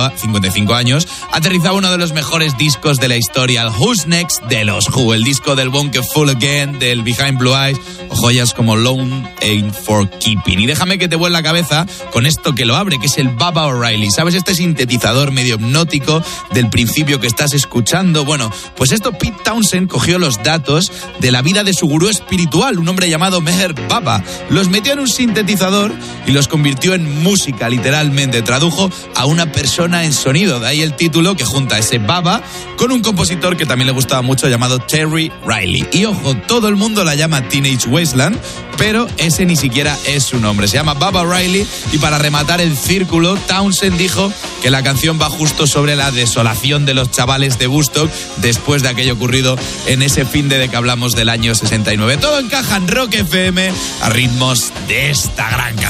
55 años, aterrizaba uno de los mejores discos de la historia, el Who's Next de los Who, el disco del Won't Fool Again, del Behind Blue Eyes, o joyas como Lone Ain't for Keeping. Y déjame que te vuelva la cabeza con esto que lo abre, que es el Baba O'Reilly. ¿Sabes? Este sintetizador medio hipnótico del principio que estás escuchando. Bueno, pues esto Pete Townshend cogió los datos de la vida de su gurú espiritual, un hombre llamado Meher Baba. Los metió en un sintetizador y los convirtió en música, literalmente. Tradujo a una persona en sonido. De ahí el título que junta ese Baba con un compositor que también le gustaba mucho llamado Terry Riley. Y ojo, todo el mundo la llama Teenage Wasteland, pero ese ni siquiera es su nombre. Se llama Baba O'Reilly y para rematar el círculo, Townshend dijo que la canción va justo sobre la desolación de los chavales de Woodstock después de aquello ocurrido en ese fin de que hablamos del año 69. Todo encaja en Rock FM a ritmos de esta gran canción.